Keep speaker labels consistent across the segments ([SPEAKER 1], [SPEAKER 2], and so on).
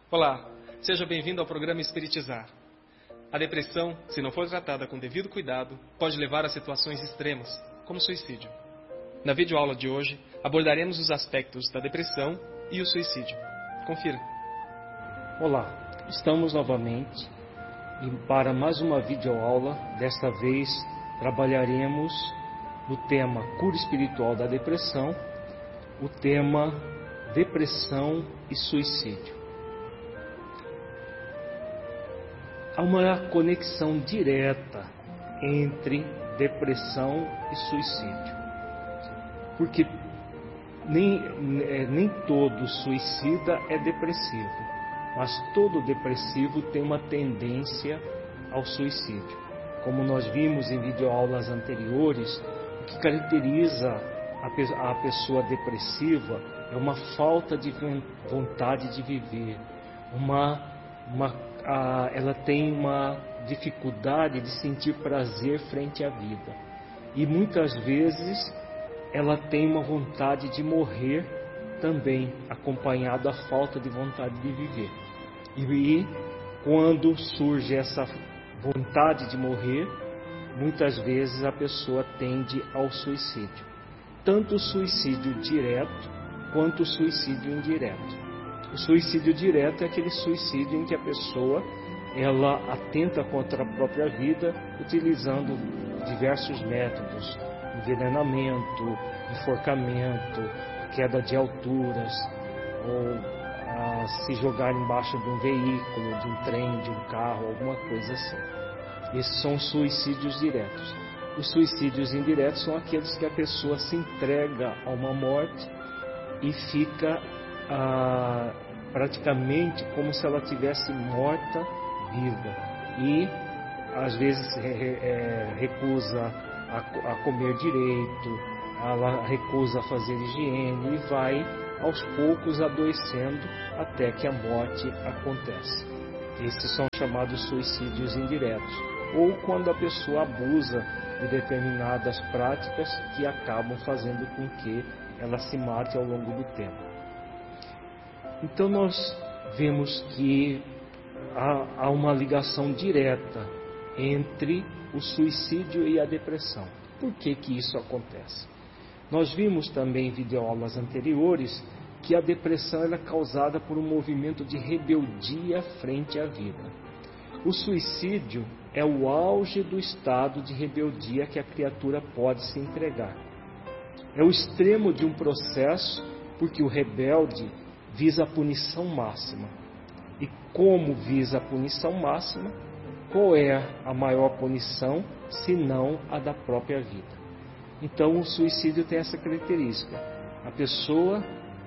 [SPEAKER 1] Olá, seja bem-vindo ao programa Espiritizar. A depressão, se não for tratada com devido cuidado, pode levar a situações extremas, como suicídio. Na videoaula de hoje, abordaremos os aspectos da depressão e o suicídio. Confira.
[SPEAKER 2] Olá, estamos novamente e para mais uma videoaula. Desta vez trabalharemos no tema Cura Espiritual da Depressão, o tema Depressão e Suicídio. Há uma conexão direta entre depressão e suicídio, porque nem todo suicida é depressivo, mas todo depressivo tem uma tendência ao suicídio. Como nós vimos em videoaulas anteriores, o que caracteriza a pessoa depressiva é uma falta de vontade de viver, ela tem uma dificuldade de sentir prazer frente à vida. E muitas vezes ela tem uma vontade de morrer também, acompanhado da falta de vontade de viver. E quando surge essa vontade de morrer, muitas vezes a pessoa tende ao suicídio. Tanto o suicídio direto quanto o suicídio indireto. O suicídio direto é aquele suicídio em que a pessoa ela atenta contra a própria vida utilizando diversos métodos: envenenamento, enforcamento, queda de alturas, ou se jogar embaixo de um veículo, de um trem, de um carro, alguma coisa assim. Esses são os suicídios diretos. Os suicídios indiretos são aqueles que a pessoa se entrega a uma morte e fica praticamente como se ela tivesse morta viva, e às vezes recusa a comer direito, ela recusa a fazer higiene e vai aos poucos adoecendo até que a morte acontece. Esses são chamados suicídios indiretos, ou quando a pessoa abusa de determinadas práticas que acabam fazendo com que ela se mate ao longo do tempo. Então nós vemos que há uma ligação direta entre o suicídio e a depressão. Por que isso acontece? Nós vimos também em videoaulas anteriores que a depressão é causada por um movimento de rebeldia frente à vida. O suicídio é o auge do estado de rebeldia que a criatura pode se entregar. É o extremo de um processo, porque o rebelde visa a punição máxima. E como visa a punição máxima, qual é a maior punição, senão a da própria vida? Então o suicídio tem essa característica. A pessoa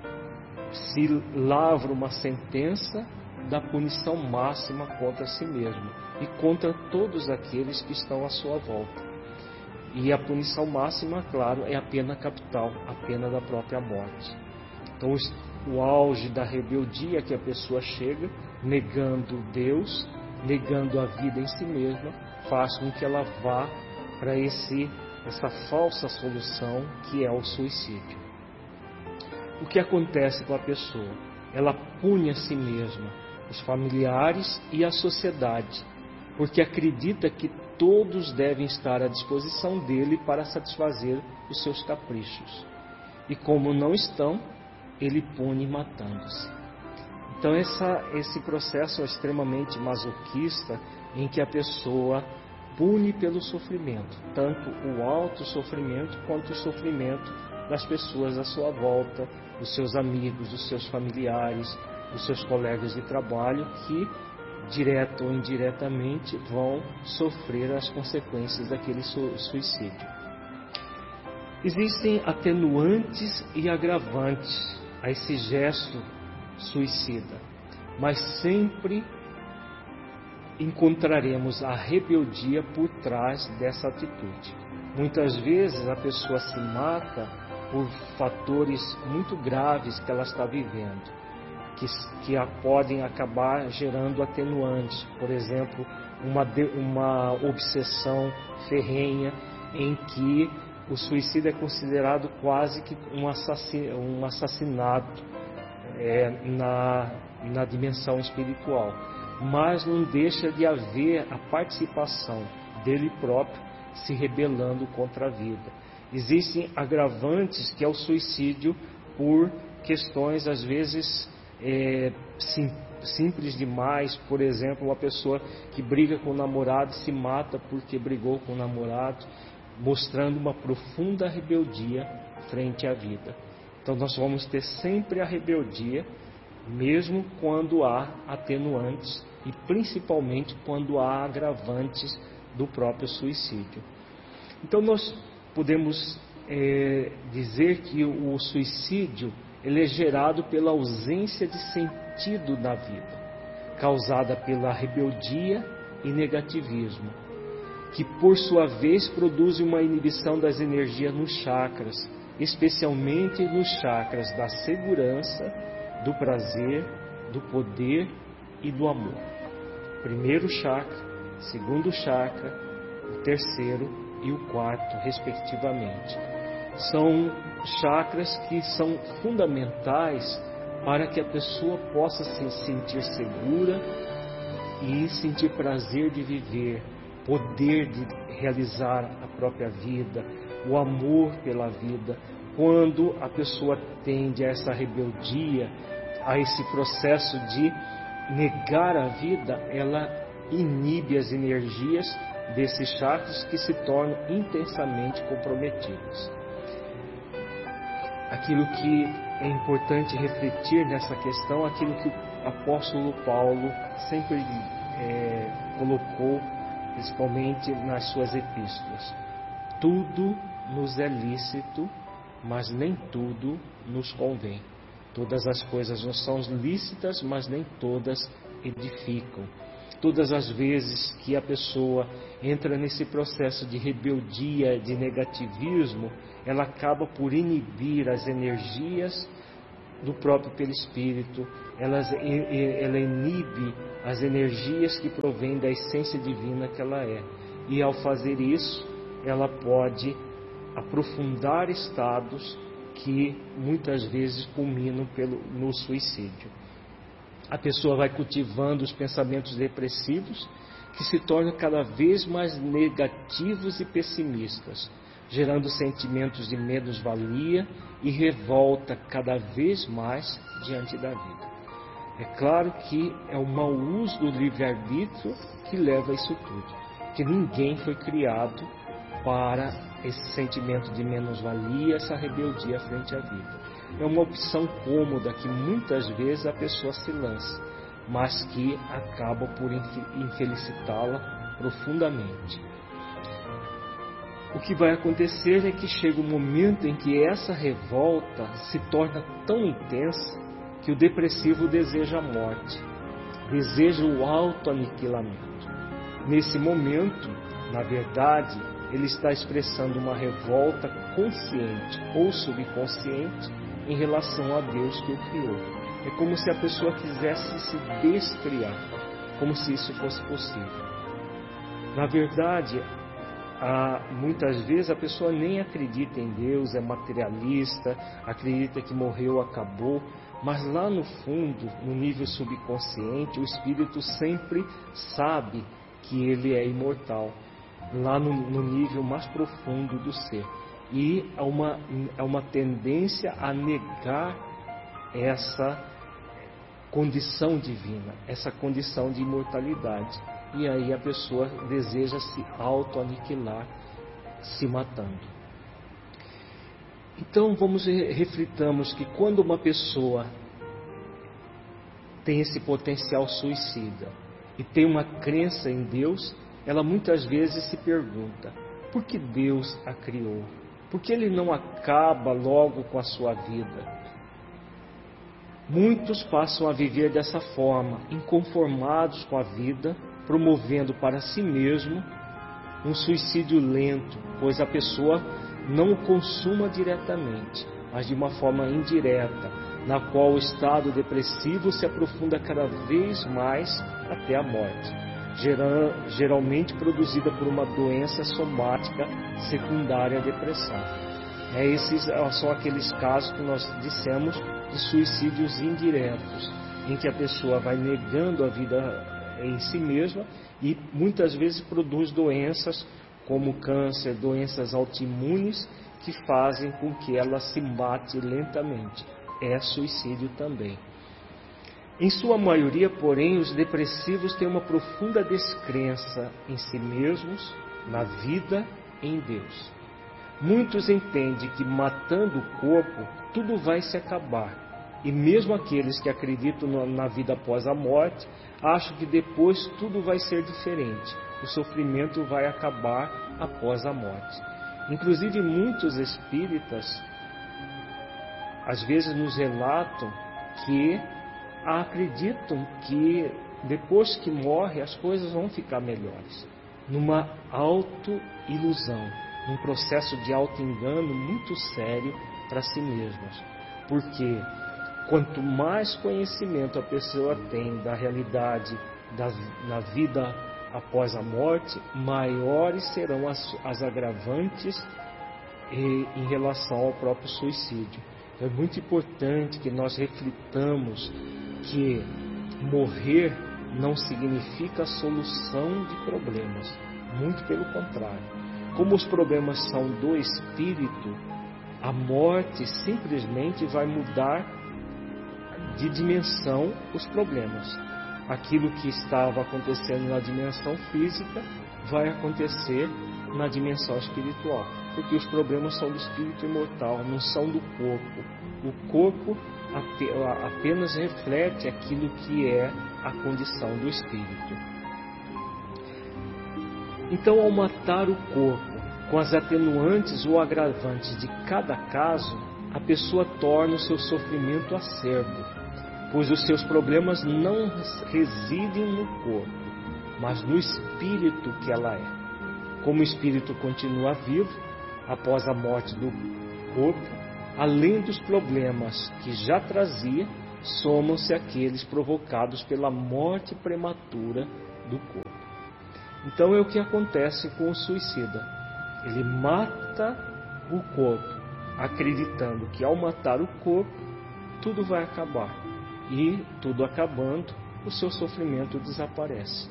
[SPEAKER 2] se lavra uma sentença da punição máxima contra si mesma e contra todos aqueles que estão à sua volta. E a punição máxima, claro, é a pena capital, a pena da própria morte. Então o auge da rebeldia que a pessoa chega, negando Deus, negando a vida em si mesma, faz com que ela vá para essa falsa solução que é o suicídio. O que acontece com a pessoa? Ela pune a si mesma, os familiares e a sociedade, porque acredita que todos devem estar à disposição dele para satisfazer os seus caprichos. E como não estão, ele pune matando-se. Então esse processo é extremamente masoquista, em que a pessoa pune pelo sofrimento, tanto o alto sofrimento quanto o sofrimento das pessoas à sua volta, dos seus amigos, dos seus familiares, dos seus colegas de trabalho, que direto ou indiretamente vão sofrer as consequências daquele suicídio. Existem atenuantes e agravantes a esse gesto suicida, mas sempre encontraremos a rebeldia por trás dessa atitude. Muitas vezes a pessoa se mata por fatores muito graves que ela está vivendo, que a podem acabar gerando atenuantes. Por exemplo, uma obsessão ferrenha em que o suicídio é considerado quase que um assassinato na dimensão espiritual, mas não deixa de haver a participação dele próprio se rebelando contra a vida. Existem agravantes que é o suicídio por questões às vezes simples demais. Por exemplo, uma pessoa que briga com o namorado se mata porque brigou com o namorado, mostrando uma profunda rebeldia frente à vida. Então nós vamos ter sempre a rebeldia, mesmo quando há atenuantes e principalmente quando há agravantes do próprio suicídio. Então nós podemos dizer que o suicídio ele é gerado pela ausência de sentido na vida, causada pela rebeldia e negativismo, que por sua vez produz uma inibição das energias nos chakras, especialmente nos chakras da segurança, do prazer, do poder e do amor. Primeiro chakra, segundo chakra, o terceiro e o quarto, respectivamente. São chakras que são fundamentais para que a pessoa possa se sentir segura e sentir prazer de viver, poder de realizar a própria vida, o amor pela vida. Quando a pessoa tende a essa rebeldia, a esse processo de negar a vida, ela inibe as energias desses chakras que se tornam intensamente comprometidos. Aquilo que é importante refletir nessa questão, aquilo que o apóstolo Paulo sempre colocou, principalmente nas suas epístolas. Tudo nos é lícito, mas nem tudo nos convém. Todas as coisas nos são lícitas, mas nem todas edificam. Todas as vezes que a pessoa entra nesse processo de rebeldia, de negativismo, ela acaba por inibir as energias do próprio perispírito, ela inibe as energias que provêm da essência divina que ela é. E ao fazer isso, ela pode aprofundar estados que muitas vezes culminam no suicídio. A pessoa vai cultivando os pensamentos depressivos que se tornam cada vez mais negativos e pessimistas, gerando sentimentos de menos-valia e revolta cada vez mais diante da vida. É claro que é o mau uso do livre-arbítrio que leva a isso tudo, que ninguém foi criado para esse sentimento de menos-valia, essa rebeldia frente à vida. É uma opção cômoda que muitas vezes a pessoa se lança, mas que acaba por infelicitá-la profundamente. O que vai acontecer é que chega um momento em que essa revolta se torna tão intensa que o depressivo deseja a morte, deseja o autoaniquilamento. Nesse momento, na verdade, ele está expressando uma revolta consciente ou subconsciente em relação a Deus que o criou. É como se a pessoa quisesse se descriar, como se isso fosse possível. Na verdade, muitas vezes a pessoa nem acredita em Deus, é materialista, acredita que morreu, acabou, mas lá no fundo, no nível subconsciente, o espírito sempre sabe que ele é imortal, lá no nível mais profundo do ser. E há uma tendência a negar essa condição divina, essa condição de imortalidade. E aí a pessoa deseja se auto-aniquilar, se matando. Então reflitamos que quando uma pessoa tem esse potencial suicida e tem uma crença em Deus, ela muitas vezes se pergunta: por que Deus a criou? Por que Ele não acaba logo com a sua vida? Muitos passam a viver dessa forma, inconformados com a vida, promovendo para si mesmo um suicídio lento, pois a pessoa não o consuma diretamente, mas de uma forma indireta, na qual o estado depressivo se aprofunda cada vez mais até a morte, geralmente produzida por uma doença somática secundária à depressão. Esses são aqueles casos que nós dissemos de suicídios indiretos, em que a pessoa vai negando a vida em si mesma e muitas vezes produz doenças como câncer, doenças autoimunes que fazem com que ela se mate lentamente. É suicídio também. Em sua maioria, porém, os depressivos têm uma profunda descrença em si mesmos, na vida e em Deus. Muitos entendem que matando o corpo, tudo vai se acabar. E mesmo aqueles que acreditam na vida após a morte, acham que depois tudo vai ser diferente. O sofrimento vai acabar após a morte. Inclusive, muitos espíritas, às vezes, nos relatam que acreditam que depois que morre as coisas vão ficar melhores. Numa auto-ilusão, num processo de auto-engano muito sério para si mesmas. Porque quanto mais conhecimento a pessoa tem da realidade na vida após a morte, maiores serão as agravantes em relação ao próprio suicídio. É muito importante que nós reflitamos que morrer não significa solução de problemas, muito pelo contrário. Como os problemas são do espírito, a morte simplesmente vai mudar de dimensão os problemas. Aquilo que estava acontecendo na dimensão física vai acontecer na dimensão espiritual, porque os problemas são do espírito imortal, não são do corpo. O corpo apenas reflete aquilo que é a condição do espírito. Então, ao matar o corpo com as atenuantes ou agravantes de cada caso, a pessoa torna o seu sofrimento acerbo, pois os seus problemas não residem no corpo, mas no espírito que ela é. Como o espírito continua vivo após a morte do corpo, além dos problemas que já trazia, somam-se aqueles provocados pela morte prematura do corpo. Então é o que acontece com o suicida. Ele mata o corpo, acreditando que ao matar o corpo, tudo vai acabar. E, tudo acabando, o seu sofrimento desaparece.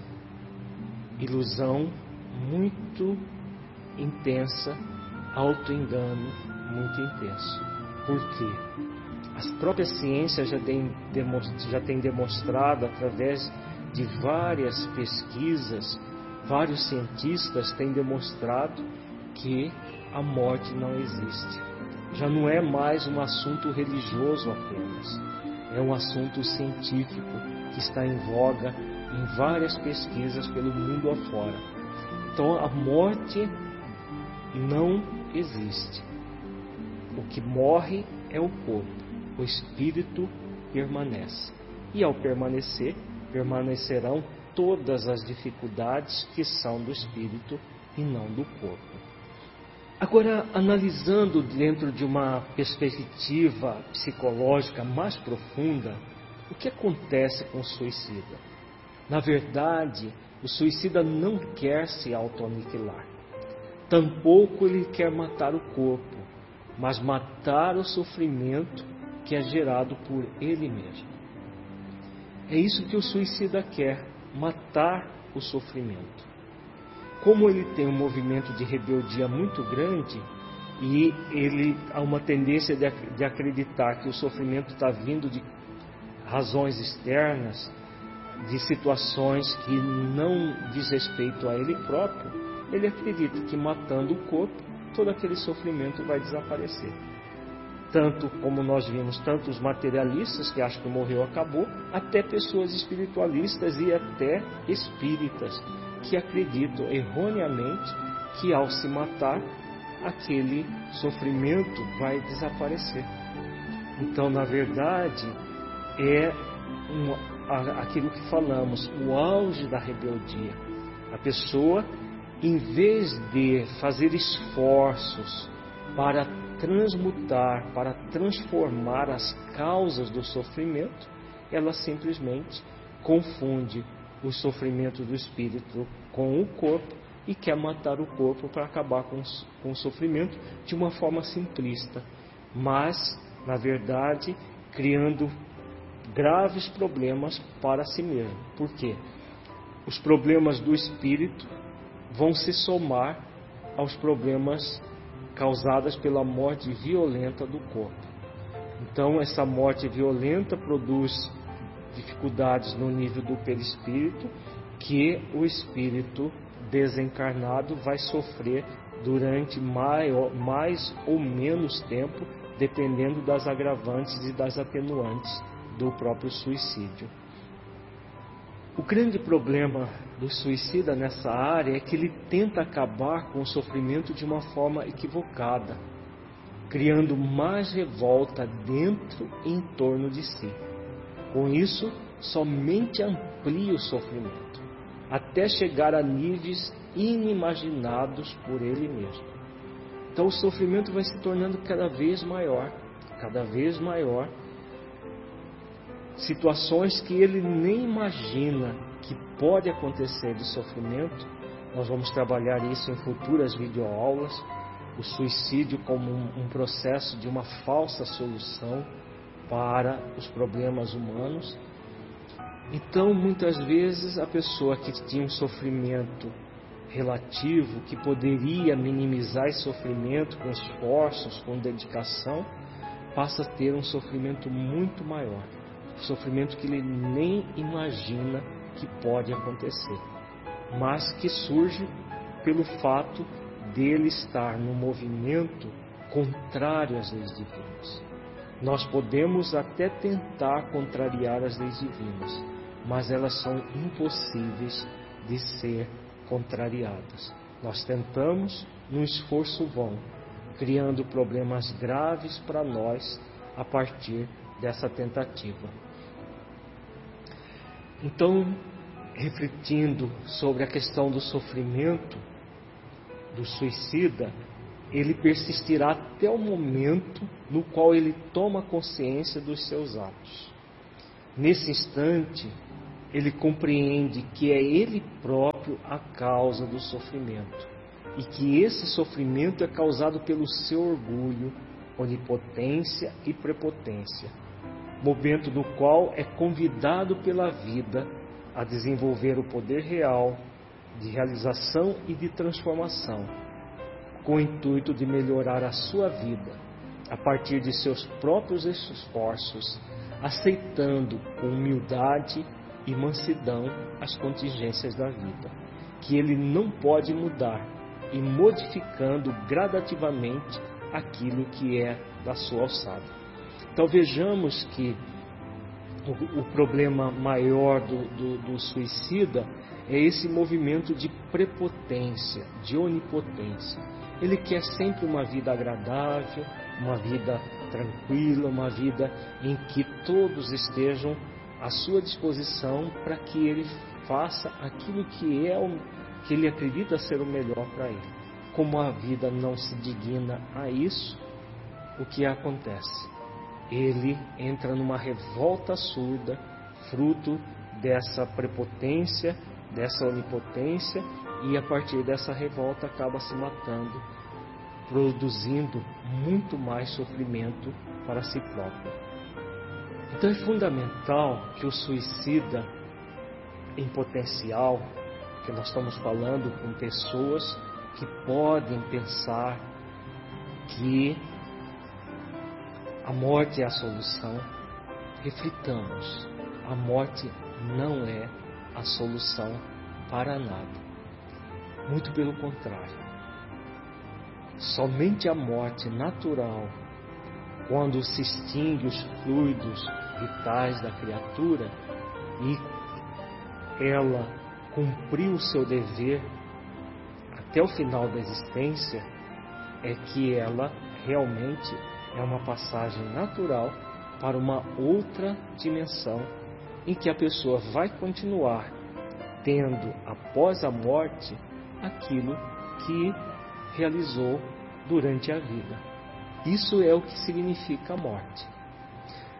[SPEAKER 2] Ilusão muito intensa, auto-engano muito intenso. Por quê? As próprias ciências já têm demonstrado, através de várias pesquisas, vários cientistas têm demonstrado que a morte não existe. Já não é mais um assunto religioso apenas, é um assunto científico que está em voga em várias pesquisas pelo mundo afora. Então a morte não existe. O que morre é o corpo, o espírito permanece. E ao permanecer, permanecerão todas as dificuldades que são do espírito e não do corpo. Agora, analisando dentro de uma perspectiva psicológica mais profunda, o que acontece com o suicida? Na verdade, o suicida não quer se autoaniquilar. Tampouco ele quer matar o corpo, mas matar o sofrimento que é gerado por ele mesmo. É isso que o suicida quer, matar o sofrimento. Como ele tem um movimento de rebeldia muito grande e ele há uma tendência de acreditar que o sofrimento está vindo de razões externas, de situações que não diz respeito a ele próprio, ele acredita que matando o corpo, todo aquele sofrimento vai desaparecer. Tanto como nós vimos, tanto os materialistas que acham que morreu acabou, até pessoas espiritualistas e até espíritas que acreditam erroneamente que ao se matar, aquele sofrimento vai desaparecer. Então, na verdade, é aquilo que falamos, o auge da rebeldia. A pessoa, em vez de fazer esforços para transmutar, para transformar as causas do sofrimento, ela simplesmente confunde o sofrimento do espírito com o corpo e quer matar o corpo para acabar com o sofrimento de uma forma simplista, mas, na verdade, criando graves problemas para si mesmo. Por quê? Os problemas do espírito vão se somar aos problemas causados pela morte violenta do corpo. Então, essa morte violenta produz dificuldades no nível do perispírito, que o espírito desencarnado vai sofrer durante mais ou menos tempo, dependendo das agravantes e das atenuantes do próprio suicídio. O grande problema do suicida nessa área é que ele tenta acabar com o sofrimento de uma forma equivocada, criando mais revolta dentro e em torno de si. Com isso, somente amplia o sofrimento, até chegar a níveis inimaginados por ele mesmo. Então o sofrimento vai se tornando cada vez maior, situações que ele nem imagina que pode acontecer de sofrimento. Nós vamos trabalhar isso em futuras videoaulas, o suicídio como um processo de uma falsa solução para os problemas humanos. Então, muitas vezes, a pessoa que tinha um sofrimento relativo, que poderia minimizar esse sofrimento com esforços, com dedicação, passa a ter um sofrimento muito maior, um sofrimento que ele nem imagina que pode acontecer, mas que surge pelo fato dele estar num movimento contrário às leis divinas. Nós podemos até tentar contrariar as leis divinas, mas elas são impossíveis de ser contrariadas. Nós tentamos num esforço vão, criando problemas graves para nós a partir dessa tentativa. Então, refletindo sobre a questão do sofrimento do suicida, ele persistirá até o momento no qual ele toma consciência dos seus atos. Nesse instante, ele compreende que é ele próprio a causa do sofrimento e que esse sofrimento é causado pelo seu orgulho, onipotência e prepotência, momento no qual é convidado pela vida a desenvolver o poder real de realização e de transformação, com o intuito de melhorar a sua vida a partir de seus próprios esforços, aceitando com humildade e mansidão as contingências da vida, que ele não pode mudar, e modificando gradativamente aquilo que é da sua alçada. Então vejamos que o problema maior do suicida é esse movimento de prepotência, de onipotência. Ele quer sempre uma vida agradável, uma vida tranquila, uma vida em que todos estejam à sua disposição para que ele faça aquilo que ele acredita ser o melhor para ele. Como a vida não se digna a isso, o que acontece? Ele entra numa revolta surda, fruto dessa prepotência, dessa onipotência, e a partir dessa revolta acaba se matando, produzindo muito mais sofrimento para si próprio. Então é fundamental que o suicida em potencial, que nós estamos falando com pessoas que podem pensar que a morte é a solução, reflitamos, a morte não é a solução para nada. Muito pelo contrário. Somente a morte natural, quando se extingue os fluidos vitais da criatura e ela cumpriu o seu dever até o final da existência, é que ela realmente é uma passagem natural para uma outra dimensão em que a pessoa vai continuar tendo, após a morte, aquilo que realizou durante a vida. Isso é o que significa a morte.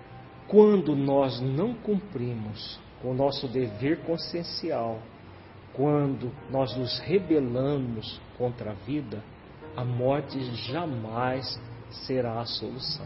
[SPEAKER 2] Quando nós não cumprimos o nosso dever consciencial quando nós nos rebelamos contra a vida, a morte jamais será a solução.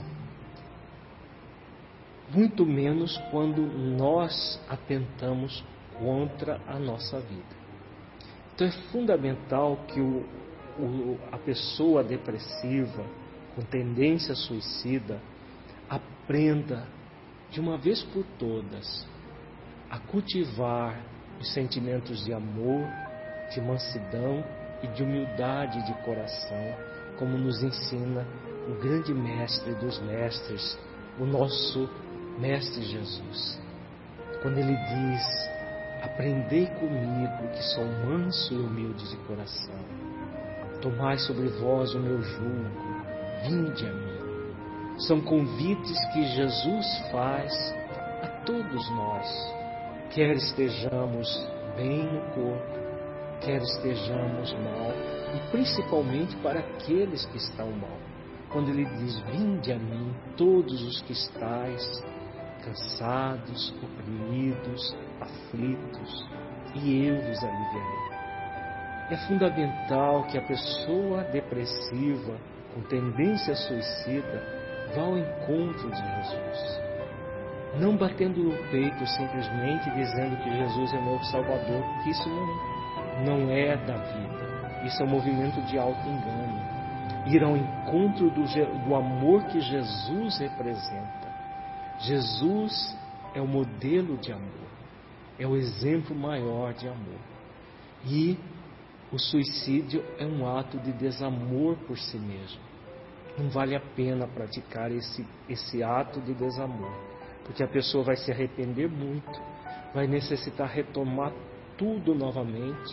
[SPEAKER 2] Muito menos quando nós atentamos contra a nossa vida. Então é fundamental que a pessoa depressiva, com tendência suicida, aprenda de uma vez por todas a cultivar os sentimentos de amor, de mansidão e de humildade de coração, como nos ensina o grande mestre dos mestres, o nosso Mestre Jesus. Quando ele diz: aprendei comigo, que sou manso e humilde de coração, tomai sobre vós o meu jugo, vinde a mim. São convites que Jesus faz a todos nós, quer estejamos bem no corpo, quer estejamos mal, e principalmente para aqueles que estão mal. Quando ele diz: vinde a mim todos os que estáis cansados, oprimidos, aflitos, e eu vos aliviarei. É fundamental que a pessoa depressiva, com tendência suicida, vá ao encontro de Jesus. Não batendo no peito simplesmente dizendo que Jesus é meu Salvador, porque isso não é da vida. Isso é um movimento de auto-engano. Ir ao encontro do amor que Jesus representa. Jesus é o modelo de amor, é o exemplo maior de amor. E o suicídio é um ato de desamor por si mesmo. Não vale a pena praticar esse ato de desamor, porque a pessoa vai se arrepender muito, vai necessitar retomar tudo novamente,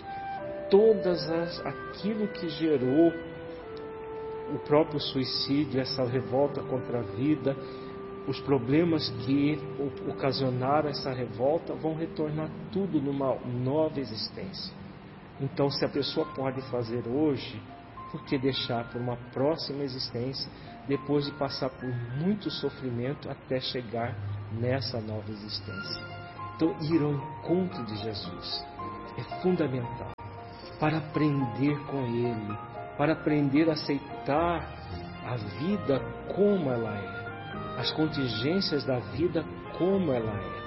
[SPEAKER 2] aquilo que gerou o próprio suicídio, essa revolta contra a vida, os problemas que ocasionaram essa revolta vão retornar tudo numa nova existência. Então, se a pessoa pode fazer hoje, por que deixar para uma próxima existência, depois de passar por muito sofrimento até chegar nessa nova existência? Então, ir ao encontro de Jesus é fundamental para aprender com Ele, para aprender a aceitar a vida como ela é, as contingências da vida como ela é.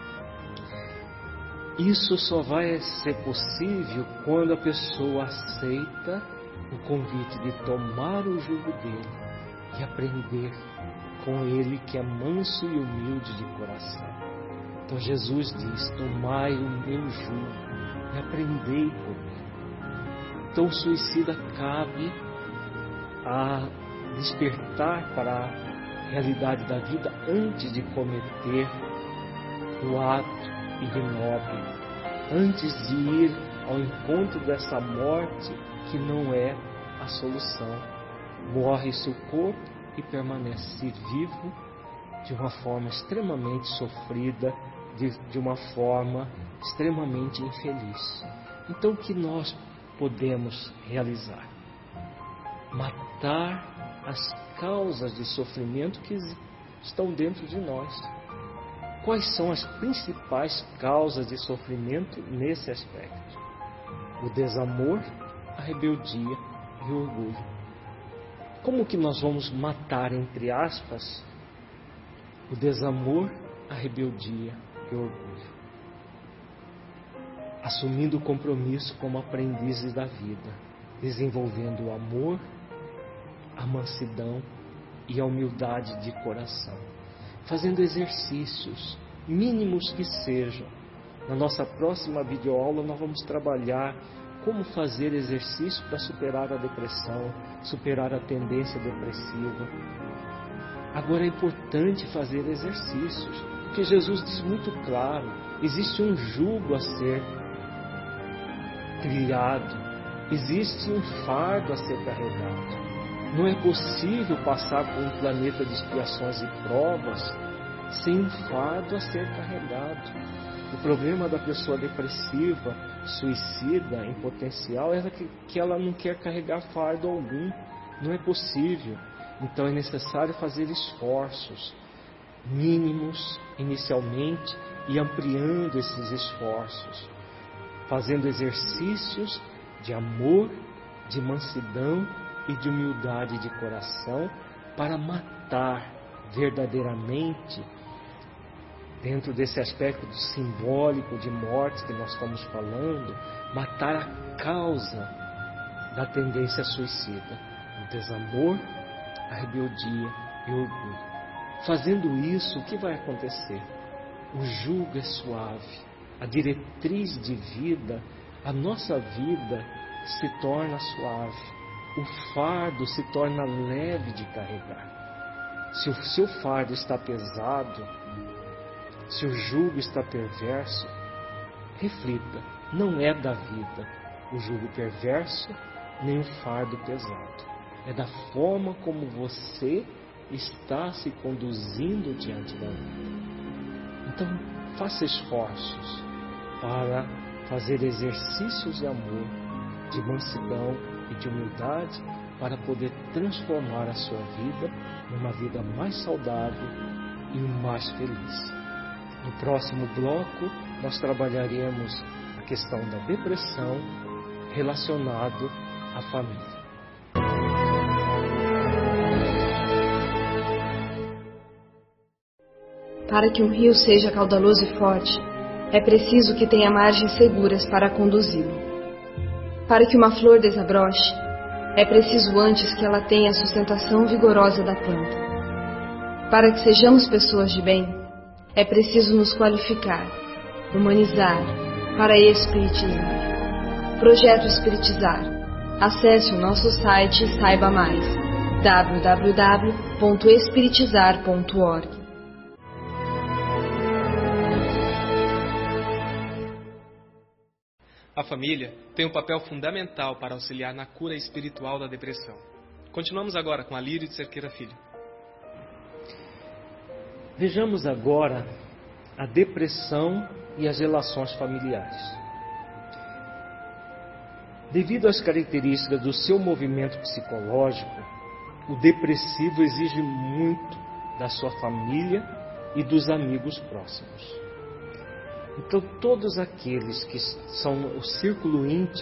[SPEAKER 2] Isso só vai ser possível quando a pessoa aceita o convite de tomar o jugo dele e aprender com ele, que é manso e humilde de coração. Então Jesus diz: tomai o meu jugo e aprendei comigo. Então o suicida cabe a despertar para a realidade da vida antes de cometer o ato ignóbil, antes de ir ao encontro dessa morte que não é a solução. Morre-se o corpo e permanece vivo de uma forma extremamente sofrida, de uma forma extremamente infeliz. Então o que nós podemos realizar? Matar as causas de sofrimento que estão dentro de nós. Quais são as principais causas de sofrimento nesse aspecto? O desamor, a rebeldia e o orgulho. Como que nós vamos matar, entre aspas, o desamor, a rebeldia e o orgulho? Assumindo o compromisso como aprendizes da vida, desenvolvendo o amor, a mansidão e a humildade de coração, fazendo exercícios, mínimos que sejam. Na nossa próxima videoaula nós vamos trabalhar como fazer exercício para superar a depressão, superar a tendência depressiva. Agora é importante fazer exercícios, porque Jesus diz muito claro, existe um jugo a ser trilhado, existe um fardo a ser carregado. Não é possível passar por um planeta de expiações e provas sem um fardo a ser carregado. O problema da pessoa depressiva, suicida, em potencial, é que ela não quer carregar fardo algum. Não é possível. Então é necessário fazer esforços mínimos inicialmente e ampliando esses esforços. fazendo exercícios de amor, de mansidão e de humildade de coração para matar verdadeiramente, dentro desse aspecto simbólico de morte que nós estamos falando, matar a causa da tendência suicida, o desamor, a rebeldia e o orgulho. Fazendo isso, o que vai acontecer? O jugo é suave, a diretriz de vida, a nossa vida se torna suave, o fardo se torna leve de carregar. Se o seu fardo está pesado, se o jugo está perverso, reflita, não é da vida o jugo perverso, nem o fardo pesado. É da forma como você está se conduzindo diante da vida. Então, faça esforços para fazer exercícios de amor, de mansidão e de humildade para poder transformar a sua vida numa vida mais saudável e mais feliz. No próximo bloco, nós trabalharemos a questão da depressão relacionado à família.
[SPEAKER 3] Para que um rio seja caudaloso e forte, é preciso que tenha margens seguras para conduzi-lo. Para que uma flor desabroche, é preciso antes que ela tenha a sustentação vigorosa da planta. Para que sejamos pessoas de bem, é preciso nos qualificar, humanizar, para espiritizar. Projeto Espiritizar. Acesse o nosso site e saiba mais. www.espiritizar.org.
[SPEAKER 1] A família tem um papel fundamental para auxiliar na cura espiritual da depressão. Continuamos agora com a Lírio de Cerqueira Filho.
[SPEAKER 2] Vejamos agora a depressão e as relações familiares. Devido às características do seu movimento psicológico, o depressivo exige muito da sua família e dos amigos próximos. Então, todos aqueles que são o círculo íntimo